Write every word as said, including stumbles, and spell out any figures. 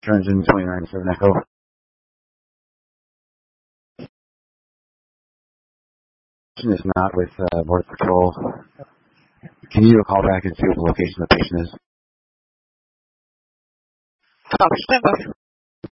Engine twenty-nine seven Echo. Is not with uh, Border Patrol. Can you do a call back and see what the location of the patient is? Oh, stand by.